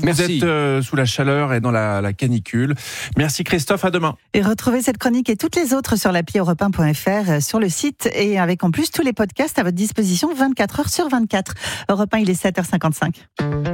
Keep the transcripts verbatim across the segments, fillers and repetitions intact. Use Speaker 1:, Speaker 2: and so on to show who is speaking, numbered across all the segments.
Speaker 1: Merci.
Speaker 2: Vous êtes euh, sous la chaleur et dans la, la canicule. Merci Christophe, à demain.
Speaker 3: Et retrouvez cette chronique et toutes les autres sur l'appli europe un point f r, sur le site, et avec en plus tous les podcasts à votre disposition vingt-quatre heures sur vingt-quatre. Europe un, il est sept heures cinquante-cinq.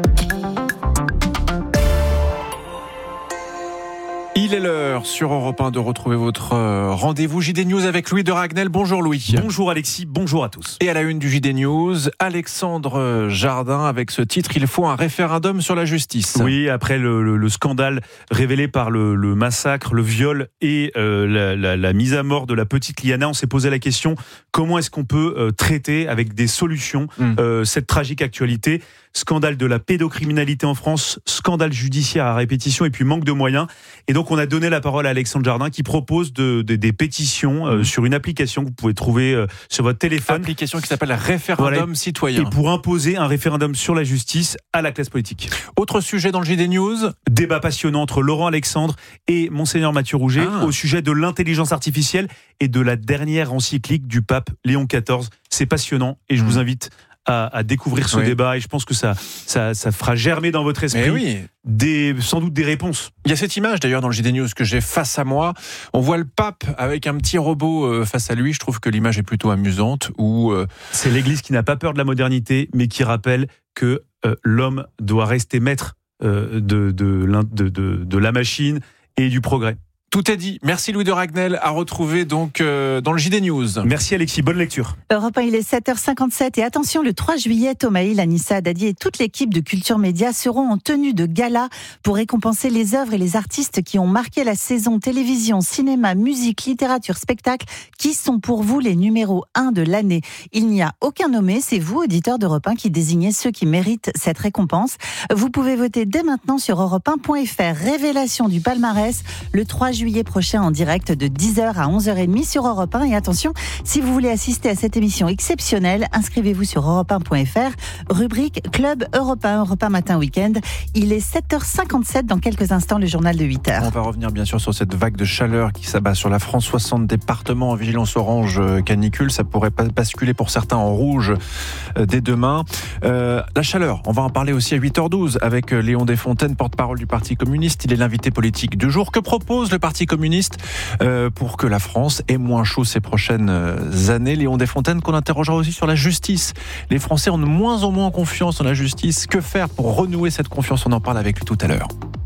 Speaker 2: Il est l'heure sur Europe un de retrouver votre rendez-vous J D News avec Louis de Ragnel. Bonjour Louis.
Speaker 4: Bonjour Alexis, bonjour à tous.
Speaker 2: Et à la une du J D News, Alexandre Jardin avec ce titre, il faut un référendum sur la justice.
Speaker 4: Oui, après le, le, le scandale révélé par le, le massacre, le viol et euh, la, la, la mise à mort de la petite Liana, on s'est posé la question, comment est-ce qu'on peut euh, traiter avec des solutions mmh. euh, cette tragique actualité ? Scandale de la pédocriminalité en France, scandale judiciaire à répétition et puis manque de moyens. Et donc on a donné la parole à Alexandre Jardin qui propose de, de, des pétitions euh, sur une application que vous pouvez trouver euh, sur votre téléphone.
Speaker 2: Application qui s'appelle Référendum voilà. Citoyen.
Speaker 4: Et pour imposer un référendum sur la justice à la classe politique.
Speaker 2: Autre sujet dans le J D News.
Speaker 4: Débat passionnant entre Laurent Alexandre et Monseigneur Mathieu Rouget ah. au sujet de l'intelligence artificielle et de la dernière encyclique du pape Léon quatorze. C'est passionnant et je mmh. vous invite À, à découvrir ce oui. débat, et je pense que ça, ça, ça fera germer dans votre esprit
Speaker 2: oui.
Speaker 4: des, sans doute des réponses.
Speaker 2: Il y a cette image d'ailleurs dans le J D News que j'ai face à moi. On voit le pape avec un petit robot face à lui. Je trouve que l'image est plutôt amusante. Où euh...
Speaker 4: c'est l'Église qui n'a pas peur de la modernité, mais qui rappelle que euh, l'homme doit rester maître euh, de, de, de, de, de la machine et du progrès.
Speaker 2: Tout est dit. Merci Louis de Ragnel, à retrouver donc euh, dans le J D News.
Speaker 4: Merci Alexis, bonne lecture.
Speaker 3: Europe un, il est sept heures cinquante-sept et attention, le trois juillet, Thomas Hill, Anissa Dadi et toute l'équipe de Culture Média seront en tenue de gala pour récompenser les œuvres et les artistes qui ont marqué la saison télévision, cinéma, musique, littérature, spectacle. Qui sont pour vous les numéros un de l'année ? Il n'y a aucun nommé, c'est vous, auditeurs d'Europe un, qui désignez ceux qui méritent cette récompense. Vous pouvez voter dès maintenant sur europe un point f r. Révélation du palmarès le trois juillet prochain en direct de dix heures à onze heures trente sur Europe un. Et attention, si vous voulez assister à cette émission exceptionnelle, inscrivez-vous sur europe un point f r, rubrique Club Europe un, Europe un Matin Week-end. Il est sept heures cinquante-sept, dans quelques instants le journal de huit heures.
Speaker 2: On va revenir bien sûr sur cette vague de chaleur qui s'abat sur la France. soixante départements en vigilance orange canicule, ça pourrait basculer pour certains en rouge dès demain. Euh, la chaleur, on va en parler aussi à huit heures douze avec Léon Desfontaines, porte-parole du Parti communiste. Il est l'invité politique du jour. Que propose le Parti communiste euh, pour que la France ait moins chaud ces prochaines années? Léon Desfontaines, qu'on interrogera aussi sur la justice. Les Français ont de moins en moins confiance en la justice. Que faire pour renouer cette confiance? On en parle avec lui tout à l'heure.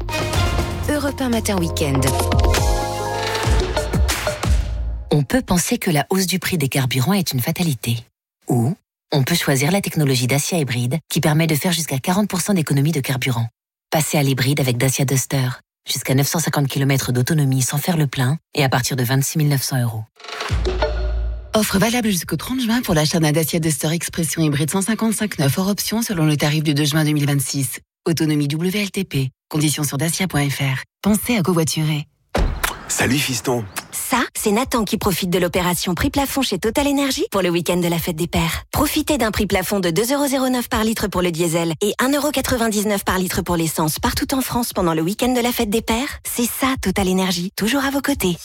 Speaker 5: Europe un Matin Week-end. On peut penser que la hausse du prix des carburants est une fatalité. Ou on peut choisir la technologie Dacia Hybride qui permet de faire jusqu'à quarante pour cent d'économie de carburant. Passez à l'hybride avec Dacia Duster. Jusqu'à neuf cent cinquante kilomètres d'autonomie sans faire le plein et à partir de vingt-six mille neuf cents euros.
Speaker 6: Offre valable jusqu'au trente juin pour l'achat d'un Dacia Duster Expression hybride cent cinquante-cinq neuf hors option selon le tarif du deux juin deux mille vingt-six. Autonomie W L T P. Conditions sur dacia point f r. Pensez à covoiturer.
Speaker 7: Salut fiston.
Speaker 8: Ça, c'est Nathan qui profite de l'opération prix plafond chez Total Energy pour le week-end de la fête des pères. Profitez d'un prix plafond de deux euros zéro neuf par litre pour le diesel et un euro quatre-vingt-dix-neuf par litre pour l'essence partout en France pendant le week-end de la fête des pères. C'est ça, Total Energy, toujours à vos côtés.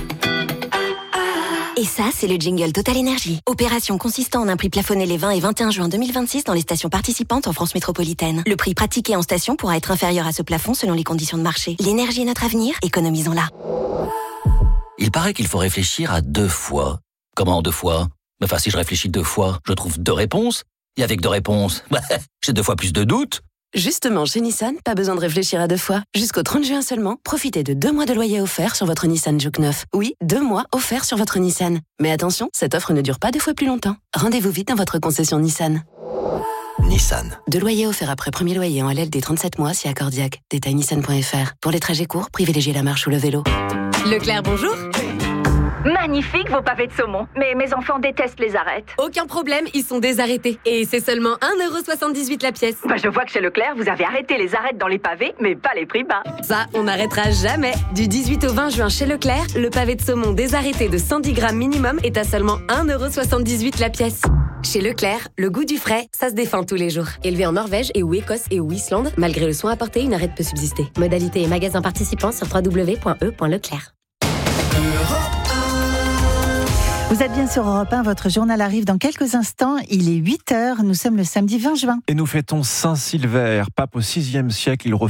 Speaker 8: Et ça, c'est le jingle Total Energy. Opération consistant en un prix plafonné les vingt et vingt et un juin deux mille vingt-six dans les stations participantes en France métropolitaine. Le prix pratiqué en station pourra être inférieur à ce plafond selon les conditions de marché. L'énergie est notre avenir, économisons-la.
Speaker 9: Il paraît qu'il faut réfléchir à deux fois. Comment deux fois? Enfin, si je réfléchis deux fois, je trouve deux réponses. Et avec deux réponses, j'ai deux fois plus de doutes.
Speaker 6: Justement, chez Nissan, pas besoin de réfléchir à deux fois. Jusqu'au trente juin seulement, profitez de deux mois de loyer offert sur votre Nissan Juke neuf. Oui, deux mois offerts sur votre Nissan. Mais attention, cette offre ne dure pas deux fois plus longtemps. Rendez-vous vite dans votre concession Nissan.
Speaker 9: Nissan.
Speaker 6: Deux loyers offerts après premier loyer en L L D trente-sept mois si accordiaque. Détail nissan point f r. Pour les trajets courts, privilégiez la marche ou le vélo.
Speaker 10: Leclerc, bonjour.
Speaker 11: Magnifique vos pavés de saumon, mais mes enfants détestent les arêtes.
Speaker 10: Aucun problème, ils sont désarrêtés. Et c'est seulement un euro soixante-dix-huit la pièce.
Speaker 11: Bah je vois que chez Leclerc, vous avez arrêté les arêtes dans les pavés, mais pas les prix bas.
Speaker 10: Ça, on n'arrêtera jamais. Du dix-huit au vingt juin chez Leclerc, le pavé de saumon désarrêté de cent dix grammes minimum est à seulement un euro soixante-dix-huit la pièce. Chez Leclerc, le goût du frais, ça se défend tous les jours. Élevé en Norvège et ou Écosse et ou Islande, malgré le soin apporté, une arête peut subsister. Modalité et magasin participants sur w w w point e point leclerc.
Speaker 3: Vous êtes bien sur Europe un, votre journal arrive dans quelques instants, il est huit heures, nous sommes le samedi vingt juin.
Speaker 2: Et nous fêtons Saint-Sylvère, pape au sixième siècle, il refait